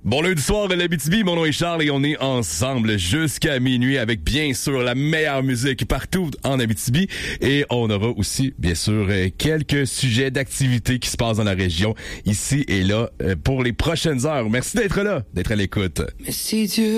Bon lundi soir à l'Abitibi, mon nom est Charles et on est ensemble jusqu'à minuit avec bien sûr la meilleure musique partout en Abitibi et on aura aussi bien sûr quelques sujets d'activité qui se passent dans la région ici et là pour les prochaines heures. Merci d'être là, d'être à l'écoute. Mais si Dieu